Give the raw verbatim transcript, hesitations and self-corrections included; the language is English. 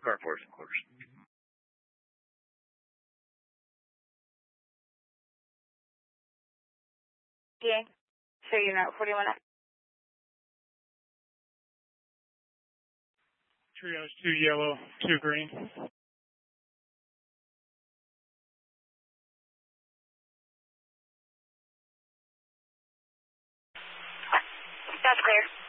car fours and quarters. Yeah. Sure, you're not forty-one. Trios, two yellow, two green. That's clear.